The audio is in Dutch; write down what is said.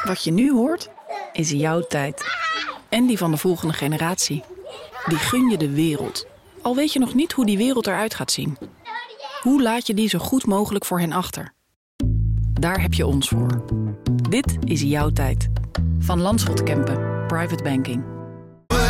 Wat je nu hoort, is jouw tijd. En die van de volgende generatie. Die gun je de wereld. Al weet je nog niet hoe die wereld eruit gaat zien. Hoe laat je die zo goed mogelijk voor hen achter? Daar heb je ons voor. Dit is jouw tijd. Van Landschot Kempen, Private Banking.